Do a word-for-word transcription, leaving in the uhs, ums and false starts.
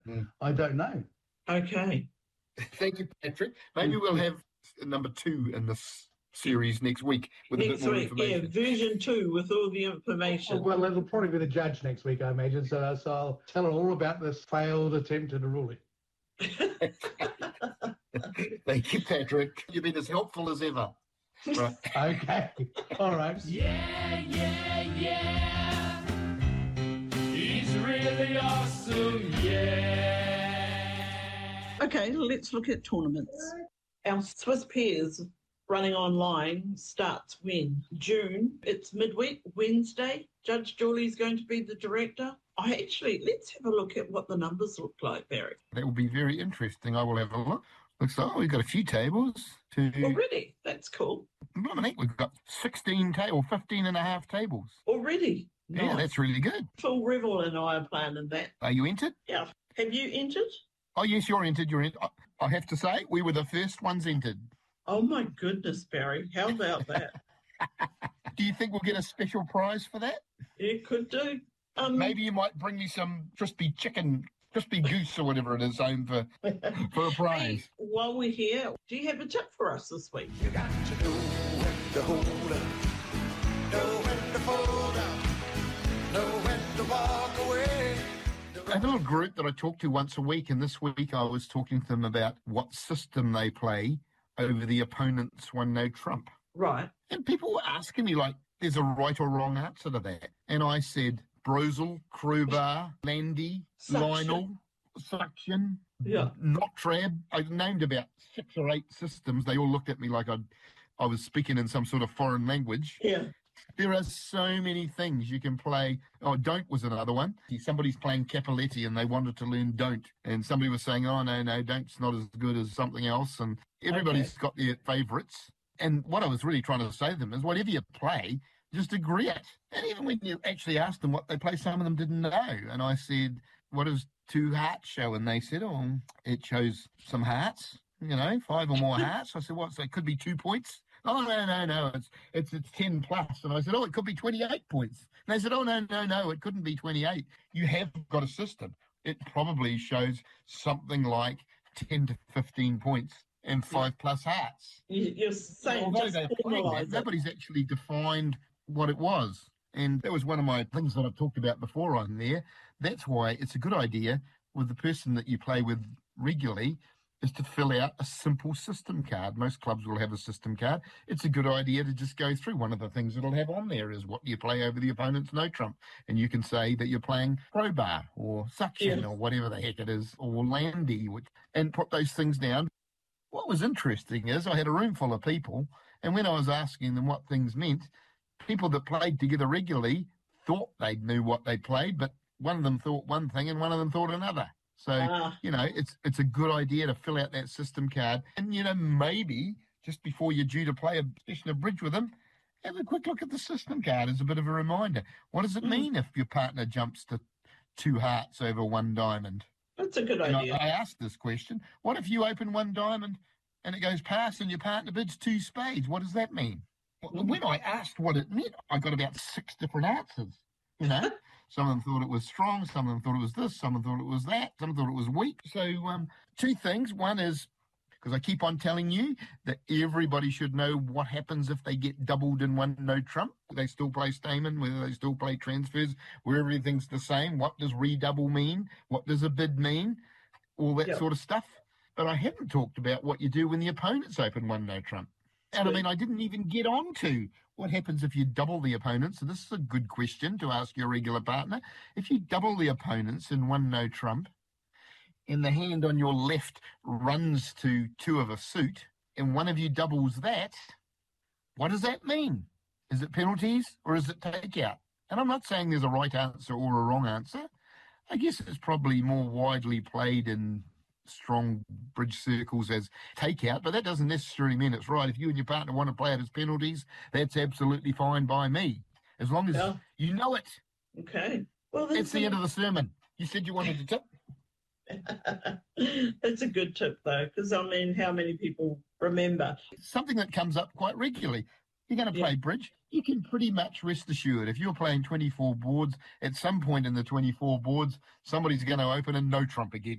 Mm. I don't know. Okay. Thank you, Patrick. Maybe we'll have number two in this series next week with next a bit more week, information. Yeah, version two with all the information. Oh, well, it'll probably be the judge next week, I imagine, so, so I'll tell her all about this failed attempt at a ruling. Thank you, Patrick. You've been as helpful as ever. Right. Okay. All right. Yeah, yeah, yeah. He's really awesome, yeah. Okay, let's look at tournaments. Our Swiss Pairs running online starts when? June. It's midweek, Wednesday. Judge Julie's going to be the director. I actually, let's have a look at what the numbers look like, Barry. That will be very interesting. I will have a look. Looks like, oh, we've got a few tables. To... Already? That's cool. Dominic, we've got sixteen ta- or fifteen and a half tables. Already? Yeah, nice. That's really good. Phil Revel and I are playing in that. Are you entered? Yeah. Have you entered? Oh, yes, you're entered. You're entered. I have to say, we were the first ones entered. Oh, my goodness, Barry. How about that? Do you think we'll get a special prize for that? You could do. Um, Maybe you might bring me some crispy chicken, crispy goose or whatever it is home for, for a prize. Hey, while we're here, do you have a tip for us this week? You got to know when to hold up, know when to fold up, know when to walk away. I have a little group that I talk to once a week, and this week I was talking to them about what system they play over the opponent's one no trump. Right. And people were asking me, like, there's a right or wrong answer to that. And I said, Brozel, Crowbar, Landy, Suction. Lionel, Suction, Yeah. Not Trab. I named about six or eight systems. They all looked at me like I'd, I was speaking in some sort of foreign language. Yeah. There are so many things you can play. Oh, Don't was another one. Somebody's playing Capoletti and they wanted to learn Don't. And somebody was saying, oh, no, no, Don't's not as good as something else. And everybody's Okay. got their favourites. And what I was really trying to say to them is whatever you play, just agree it. And even when you actually asked them what they play, some of them didn't know. And I said, what does two hearts show? And they said, oh, it shows some hearts, you know, five or more hearts. I said, what? So it could be two points. Oh, no, no, no, it's it's it's ten plus. And I said, oh, it could be twenty-eight points. And they said, oh, no, no, no, it couldn't be twenty-eight. You have got a system. It probably shows something like ten to fifteen points and five plus hearts. You, you're saying Although just they're playing that, formalise it. nobody's actually defined what it was. And that was one of my things that I've talked about before on there. That's why it's a good idea with the person that you play with regularly is to fill out a simple system card. Most clubs will have a system card. It's a good idea to just go through. One of the things it'll have on there is what you play over the opponent's no trump. And you can say that you're playing Crowbar or Suction Yes. or whatever the heck it is, or Landy, which, and put those things down. What was interesting is I had a room full of people, and when I was asking them what things meant, people that played together regularly thought they knew what they played, but one of them thought one thing and one of them thought another. So, Ah. you know, it's it's a good idea to fill out that system card. And, you know, maybe just before you're due to play a session of bridge with them, have a quick look at the system card as a bit of a reminder. What does it Mm. mean if your partner jumps to two hearts over one diamond? That's a good And I, idea. I asked this question, what if you open one diamond and it goes past and your partner bids two spades? What does that mean? Well, when I asked what it meant, I got about six different answers, you know. Some of them thought it was strong, some of them thought it was this, some of them thought it was that, some thought it was weak. So um, two things. One is, because I keep on telling you that everybody should know what happens if they get doubled in one no trump. They still play Stamen, whether they still play transfers, where everything's the same. What does redouble mean? What does a bid mean? All that Yep. sort of stuff. But I haven't talked about what you do when the opponents open one no trump. And I Good. mean, I didn't even get on to what happens if you double the opponents. So this is a good question to ask your regular partner. If you double the opponents in one no trump, and the hand on your left runs to two of a suit, and one of you doubles that, what does that mean? Is it penalties or is it takeout? And I'm not saying there's a right answer or a wrong answer. I guess it's probably more widely played in strong bridge circles as takeout, but that doesn't necessarily mean it's right. If you and your partner want to play it as penalties, that's absolutely fine by me, as long as Yeah. you know it. Okay. Well, That's that's the a, end of the sermon. You said you wanted to tip. that's a good tip, though, because, I mean, how many people remember? Something that comes up quite regularly. You're going to play Yeah. bridge. you can pretty much rest assured if you're playing twenty-four boards, at some point in the twenty-four boards, somebody's going to open a no trump again.